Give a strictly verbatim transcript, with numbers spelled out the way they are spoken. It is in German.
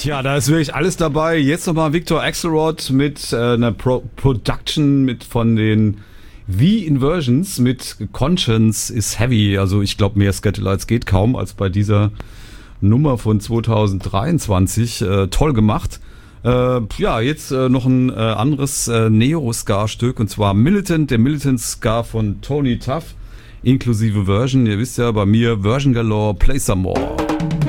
Tja, da ist wirklich alles dabei. Jetzt nochmal Victor Axelrod mit äh, einer Pro Production mit von den V-Inversions mit Conscience is Heavy. Also ich glaube, mehr Scatterlights geht kaum als bei dieser Nummer von zwanzig dreiundzwanzig. Äh, toll gemacht. Äh, ja, jetzt äh, noch ein äh, anderes äh, Neo-Ska-Stück und zwar Militant, der Militant-Ska von Tony Tuff, inklusive Version. Ihr wisst ja, bei mir Version Galore, Play Some More.